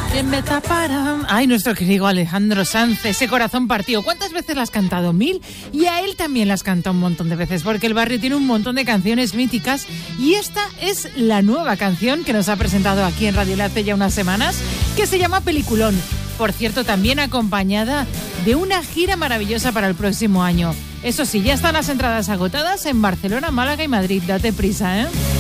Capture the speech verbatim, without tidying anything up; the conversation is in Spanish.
Que me taparan. Ay, nuestro querido Alejandro Sanz, ese corazón partido. ¿Cuántas veces la has cantado? Mil. Y a él también la has cantado un montón de veces, porque El Barrio tiene un montón de canciones míticas. Y esta es la nueva canción que nos ha presentado aquí en Radio L hace ya unas semanas, que se llama Peliculón. Por cierto, también acompañada de una gira maravillosa para el próximo año. Eso sí, ya están las entradas agotadas en Barcelona, Málaga y Madrid. Date prisa, ¿eh?